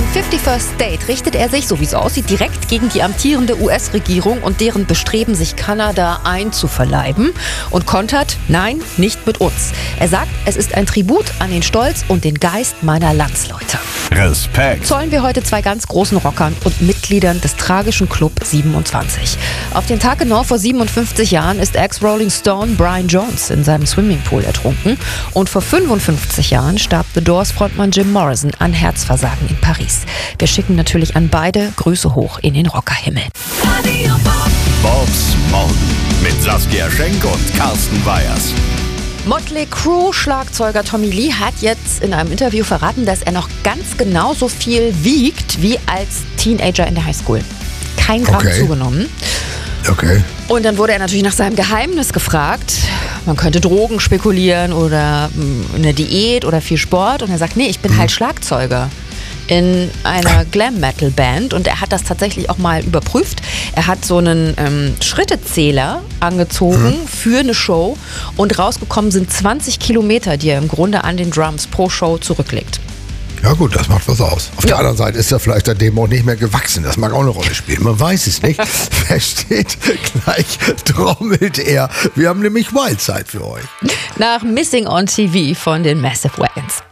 51st State richtet er sich, so wie es aussieht, direkt gegen die amtierende US-Regierung und deren Bestreben, sich Kanada einzuverleiben und kontert: Nein, nicht mit uns. Er sagt, es ist ein Tribut an den Stolz und den Geist meiner Landsleute. Respekt. Zollen wir heute zwei ganz großen Rockern und Mitgliedern des tragischen Club 27. Auf den Tag genau vor 57 Jahren ist Ex-Rolling Stone Brian Jones in seinem Swimmingpool ertrunken. Und vor 55 Jahren starb The Doors-Frontmann Jim Morrison an Herzversagen in Paris. Wir schicken natürlich an beide Grüße hoch in den Rockerhimmel. Bobs Morgen mit Saskia Schenk und Carsten Weyers. Motley Crue-Schlagzeuger Tommy Lee hat jetzt in einem Interview verraten, dass er noch ganz genauso viel wiegt wie als Teenager in der Highschool. Kein Gramm zugenommen. Okay. Und dann wurde er natürlich nach seinem Geheimnis gefragt. Man könnte Drogen spekulieren oder eine Diät oder viel Sport. Und er sagt, nee, ich bin halt Schlagzeuger in einer Glam-Metal-Band, und er hat das tatsächlich auch mal überprüft. Er hat so einen Schrittezähler angezogen für eine Show, und rausgekommen sind 20 Kilometer, die er im Grunde an den Drums pro Show zurücklegt. Ja gut, das macht was aus. Auf der anderen Seite ist er vielleicht dem auch nicht mehr gewachsen. Das mag auch eine Rolle spielen. Man weiß es nicht. Wer steht? Gleich trommelt er. Wir haben nämlich Wildside für euch. Nach Missing on TV von den Massive Wagons.